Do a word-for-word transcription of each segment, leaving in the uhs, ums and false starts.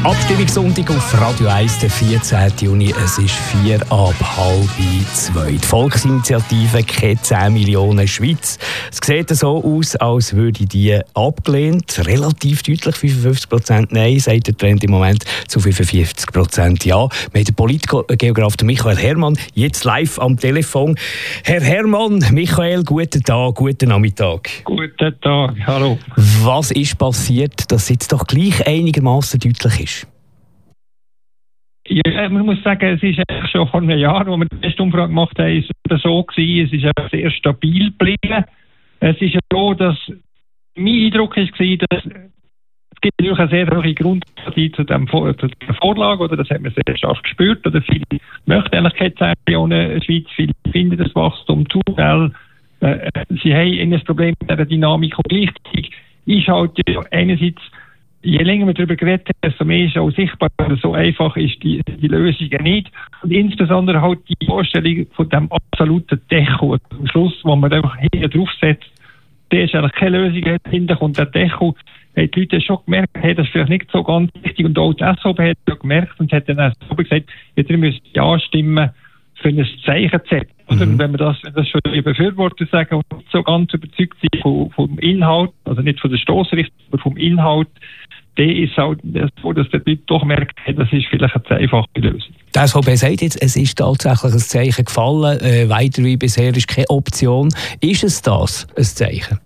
Abstimmungssonntag auf Radio eins, der vierzehnten Juni. Es ist vier ab halb zwei. Die Volksinitiative «Keine zehn Millionen Schweiz». Es sieht so aus, als würde die abgelehnt. Relativ deutlich, fünfundfünfzig Prozent Nein, sagt der Trend im Moment, zu fünfundfünfzig Prozent Ja. Wir haben den Politgeograf Michael Herrmann jetzt live am Telefon. Herr Herrmann, Michael, guten Tag, guten Nachmittag. Guten Tag, hallo. Was ist passiert, dass es jetzt doch gleich einigermaßen deutlich ist? Ja, man muss sagen, es ist eigentlich schon vor einem Jahr, wo wir die erste Umfrage gemacht haben, ist es so gewesen, es ist einfach sehr stabil geblieben. Es ist so, dass mein Eindruck war, dass es gibt natürlich eine sehr hohe Grundsympathie zu, dem, zu der Vorlage, oder das hat man sehr stark gespürt, oder viele möchten eigentlich keine zehn Millionen Schweiz, viele finden das Wachstum zu schnell. Äh, sie haben ein Problem mit dieser Dynamik und gleichzeitig ist halt einerseits, je länger wir darüber geredet haben, desto mehr ist auch sichtbar, dass so einfach ist die, die Lösung nicht. Und insbesondere halt die Vorstellung von dem absoluten Deckel. Am Schluss, wo man einfach hinten draufsetzt, der ist eigentlich keine Lösung hinten und der Deckel, haben die Leute schon gemerkt, hey, das ist vielleicht nicht so ganz wichtig. Und auch die S V B hat es gemerkt und hat dann auch gesagt, ihr müsst Ja stimmen für ein Zeichen zu setzen. Mhm. Oder wenn man das, wenn das schon die Befürworter sagen und nicht so ganz überzeugt sind vom, vom Inhalt, also nicht von der Stossrichtung, aber vom Inhalt, der ist halt so, dass der Leute doch merkt, hey, das ist vielleicht eine zu einfache Lösung. Die S V B sagt jetzt, es ist tatsächlich ein Zeichen gefallen, äh, weiter wie bisher ist keine Option. Ist es das, ein Zeichen?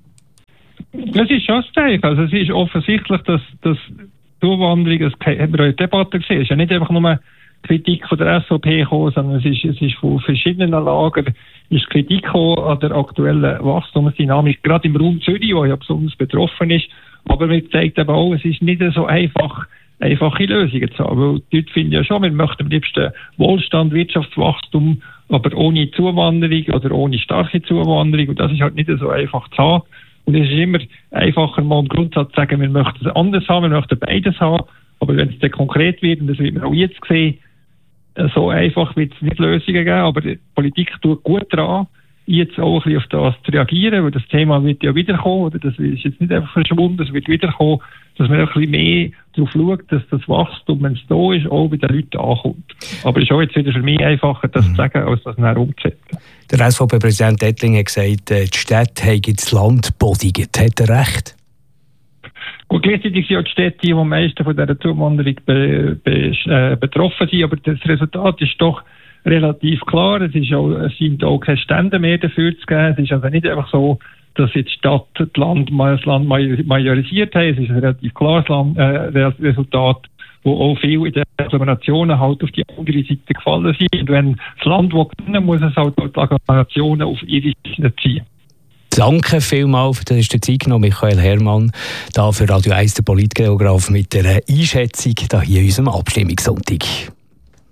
Das ist schon ein Zeichen. Also es ist offensichtlich, dass, dass Zuwanderung, das haben wir auch in der Debatte gesehen, es ist ja nicht einfach nur Kritik von der S V B gekommen, sondern es ist, es ist von verschiedenen Lagern ist Kritik gekommen an der aktuellen Wachstumsdynamik, gerade im Raum Zürich, wo ja besonders betroffen ist. Aber man zeigt aber auch, es ist nicht so einfach, einfache Lösungen zu haben. Weil die Leute finden ja schon, wir möchten am liebsten Wohlstand, Wirtschaftswachstum, aber ohne Zuwanderung oder ohne starke Zuwanderung. Und das ist halt nicht so einfach zu haben. Und es ist immer einfacher, mal im Grundsatz zu sagen, wir möchten es anders haben, wir möchten beides haben. Aber wenn es dann konkret wird, und das wird man auch jetzt sehen, so einfach wird es nicht Lösungen geben. Aber die Politik tut gut daran, jetzt auch ein bisschen auf das zu reagieren, weil das Thema wird ja wiederkommen, oder das ist jetzt nicht einfach verschwunden, es wird wiederkommen, dass man ein bisschen mehr darauf schaut, dass das Wachstum, wenn es da ist, auch bei den Leuten ankommt. Aber es ist auch jetzt wieder für mich einfacher, das zu sagen, als das nachher umzusetzen. Der S V B-Präsident Ettling hat gesagt, die Städte haben das Land bodigt. Hat er recht? Gut, gleichzeitig sind auch die Städte, die am meisten von dieser Zuwanderung be, be, äh, betroffen sind, aber das Resultat ist doch relativ klar. Es, ist auch, es sind auch keine Stände mehr dafür zu geben. Es ist also nicht einfach so, dass jetzt die Stadt das Land, das Land majorisiert hat. Es ist ein relativ klares Land, äh, Resultat, wo auch viel in den Agglomerationen halt auf die andere Seite gefallen sind. Und wenn das Land gewinnen muss es halt die Agglomerationen auf ihre Seite ziehen. Danke vielmals, das ist der Zeit genommen, Michael Herrmann, da für Radio eins, der Politgeograf, mit der Einschätzung da hier in unserem Abstimmungssonntag.